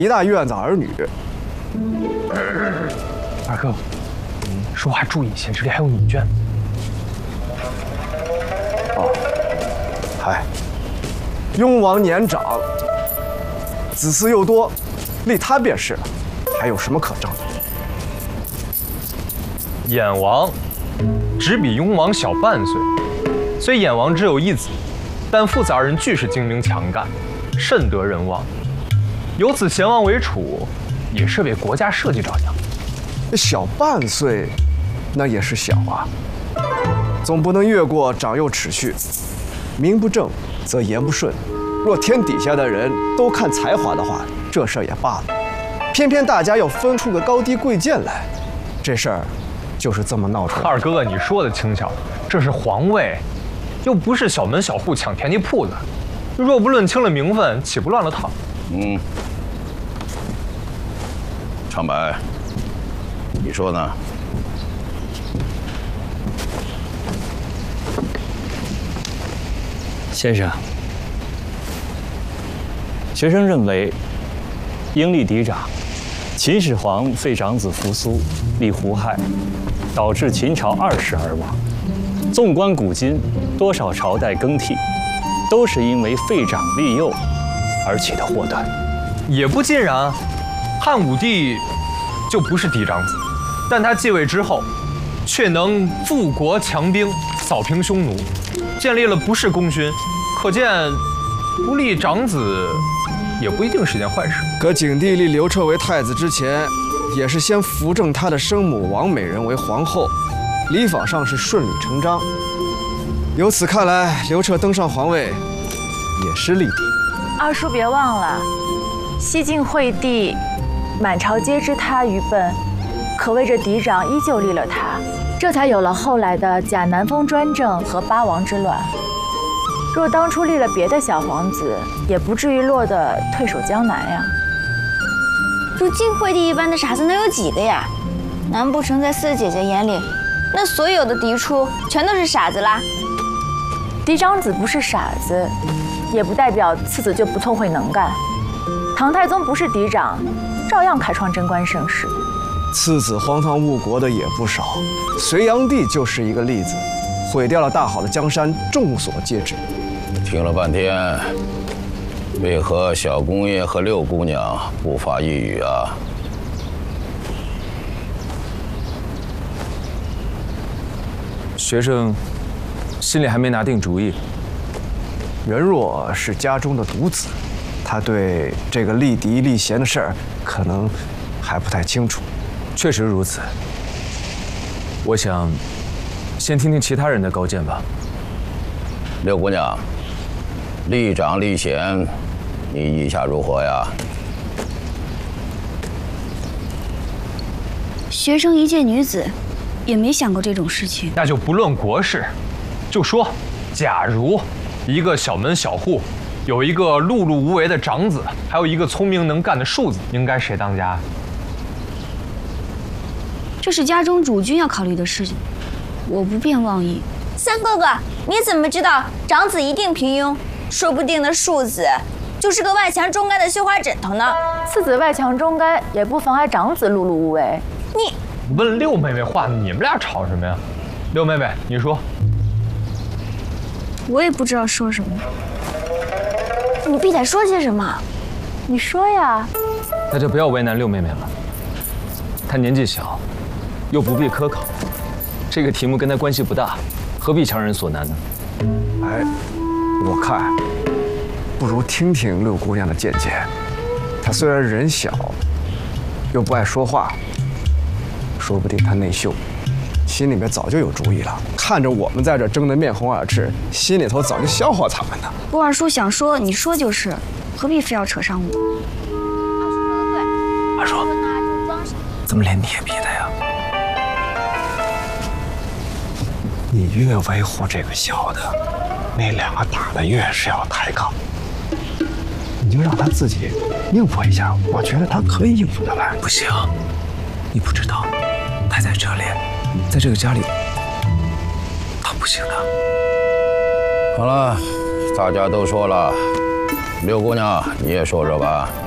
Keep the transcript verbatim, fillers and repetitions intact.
一大院子儿女。 二哥，说话注意些，这里还有女眷。 哦，嗨，雍王年长，子嗣又多，立他便是了，还有什么可争的？ 衍王只比雍王小半岁，虽衍王只有一子，但父子二人俱是精明强干，甚得人望。有此贤王为储，也是为国家社稷着想。 小半岁，那也是小啊，总不能越过长幼尺序。名不正则言不顺，若天底下的人都看才华的话，这事儿也罢了。偏偏大家要分出个高低贵贱来，这事儿就是这么闹出来的。 二哥哥，你说的轻巧，这是皇位，又不是小门小户抢田地铺子。若不论清了名分，岂不乱了套？ 嗯，长白，你说呢？ 先生，学生认为，应立嫡长，秦始皇废长子扶苏，立胡亥，导致秦朝二世而亡。纵观古今，多少朝代更替，都是因为废长立幼而起的祸端。 也不尽然，汉武帝就不是嫡长子，但他继位之后，却能富国强兵，扫平匈奴，建立了不世功勋。可见，不立长子也不一定是件坏事。 可景帝立刘彻为太子之前，也是先扶正他的生母王美人为皇后，礼法上是顺理成章。由此看来，刘彻登上皇位也是立嫡。 二叔别忘了，西晋惠帝，满朝皆知他愚笨，可谓这嫡长依旧立了他，这才有了后来的假南风专政和八王之乱。若当初立了别的小皇子，也不至于落得退守江南呀。 如晋惠帝一般的傻子能有几个呀？难不成在四姐姐眼里，那所有的嫡出全都是傻子啦？ 嫡长子不是傻子，也不代表次子就不聪慧能干。唐太宗不是嫡长，照样开创贞观盛世。 次子荒唐误国的也不少，隋炀帝就是一个例子，毁掉了大好的江山，众所皆知。 听了半天，为何小公爷和六姑娘不发一语啊？ 学生心里还没拿定主意。 人若是家中的独子，他对这个立嫡立贤的事儿可能还不太清楚。 确实如此。我想先听听其他人的高见吧。 六姑娘，立长立贤，你意下如何呀？ 学生一介女子，也没想过这种事情。 那就不论国事，就说，假如一个小门小户有一个碌碌无为的长子，还有一个聪明能干的庶子，应该谁当家？ 这是家中主君要考虑的事情，我不便妄议。三哥哥，你怎么知道长子一定平庸？说不定那庶子就是个外强中干的绣花枕头呢。 次子外强中干，也不妨碍长子碌碌无为。 你问六妹妹话，你们俩吵什么呀？六妹妹，你说。 我也不知道说什么。你必得说些什么？ 你说呀。 那就不要为难六妹妹了。她年纪小，又不必科考，这个题目跟她关系不大，何必强人所难呢？ 哎，我看不如听听六姑娘的见解。她虽然人小，又不爱说话，说不定她内秀，心里面早就有主意了。看着我们在这争得面红耳赤，心里头早就消化他们呢。 我二叔想说，你说就是，何必非要扯上我？ 二叔，怎么连你也逼他呀？ 你越维护这个小的，那两个大的越是要抬杠。你就让他自己应付一下，我觉得他可以应付得来。 不行，你不知道，他在这里，在这个家里，他不行的。 好了，大家都说了，六姑娘你也说说吧。